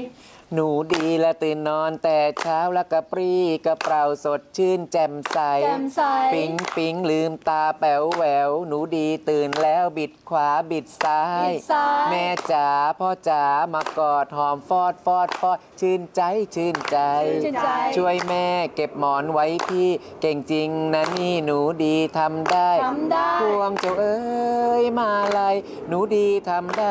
หนูดีละตื่นนอนแต่เช้าแล้วกระปรี้กระเปร่าสดชื่นแจ่มใสปิ๊งปิ๊งลืมตาแป๋วแหววหนูดีตื่นแล้วบิดขวาบิดซ้ายแม่จ๋าพ่อจ๋ามากอดหอมฟอดฟอดฟอดชื่นใจชื่นใจช่วยแม่เก็บหมอนไว้พี่เก่งจริงนะนี่หนูดีทำได้พวงเจ้าเอ้ยมาลัยหนูดีทำได้